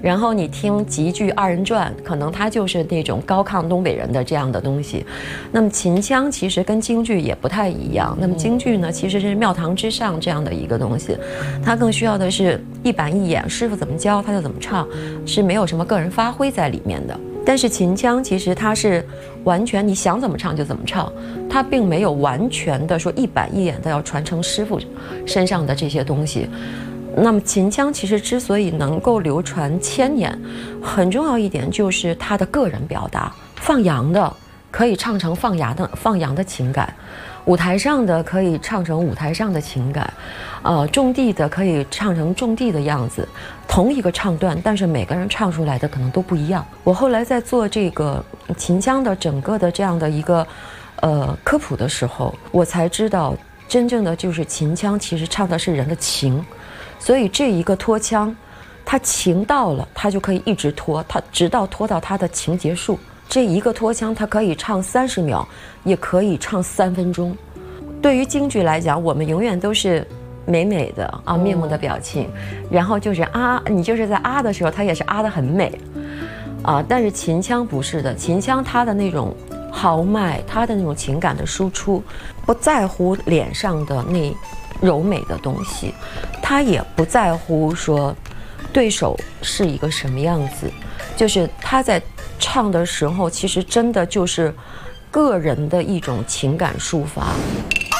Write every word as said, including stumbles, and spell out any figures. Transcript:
然后你听极剧二人转，可能它就是那种高亢东北人的这样的东西。那么秦腔其实跟京剧也不太一样。那么京剧呢，其实是庙堂之上这样的一个东西，它更需要的是一板一眼，师傅怎么教他就怎么唱，是没有什么个人发挥在里面的。但是秦腔其实它是完全你想怎么唱就怎么唱，它并没有完全的说一板一眼的要传承师傅身上的这些东西。那么秦腔其实之所以能够流传千年，很重要一点就是它的个人表达。放羊的可以唱成放羊的放羊的情感，舞台上的可以唱成舞台上的情感，呃，种地的可以唱成种地的样子。同一个唱段，但是每个人唱出来的可能都不一样。我后来在做这个秦腔的整个的这样的一个呃科普的时候，我才知道真正的就是秦腔其实唱的是人的情。所以这一个拖腔，他情到了，他就可以一直拖，他直到拖到他的情结束。这一个拖腔，他可以唱三十秒，也可以唱三分钟。对于京剧来讲，我们永远都是美美的啊，面目的表情，然后就是啊，你就是在啊的时候，他也是啊的很美，啊，但是秦腔不是的，秦腔它的那种豪迈，它的那种情感的输出，不在乎脸上的那柔美的东西，他也不在乎说对手是一个什么样子，就是他在唱的时候，其实真的就是个人的一种情感抒发。